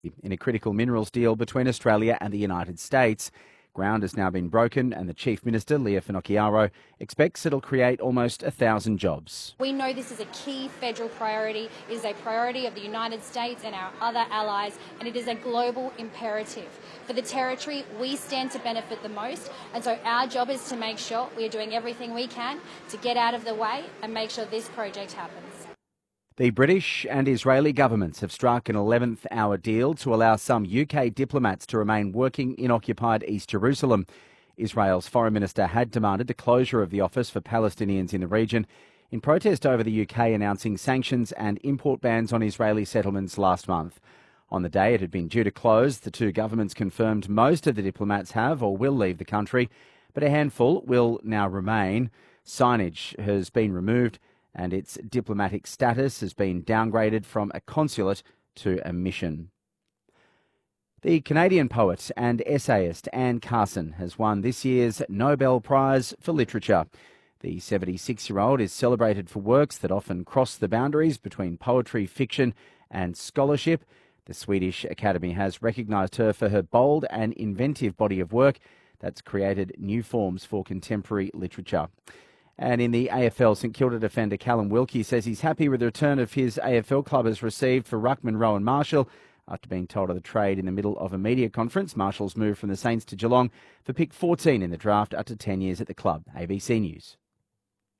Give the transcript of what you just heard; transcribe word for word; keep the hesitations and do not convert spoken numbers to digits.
In a critical minerals deal between Australia and the United States. Ground has now been broken and the Chief Minister, Leah Finocchiaro, expects it'll create almost a thousand jobs. We know this is a key federal priority, it is a priority of the United States and our other allies, and it is a global imperative. For the Territory, we stand to benefit the most, and so our job is to make sure we are doing everything we can to get out of the way and make sure this project happens. The British and Israeli governments have struck an eleventh hour deal to allow some U K diplomats to remain working in occupied East Jerusalem. Israel's foreign minister had demanded the closure of the office for Palestinians in the region in protest over the U K announcing sanctions and import bans on Israeli settlements last month. On the day it had been due to close, the two governments confirmed most of the diplomats have or will leave the country, but a handful will now remain. Signage has been removed and its diplomatic status has been downgraded from a consulate to a mission. The Canadian poet and essayist Anne Carson has won this year's Nobel Prize for Literature. The seventy-six-year-old is celebrated for works that often cross the boundaries between poetry, fiction and scholarship. The Swedish Academy has recognised her for her bold and inventive body of work that's created new forms for contemporary literature. And in the A F L, St Kilda defender Callum Wilkie says he's happy with the return of his A F L club has received for ruckman Rowan Marshall. After being told of the trade in the middle of a media conference, Marshall's moved from the Saints to Geelong for pick fourteen in the draft after ten years at the club. A B C News.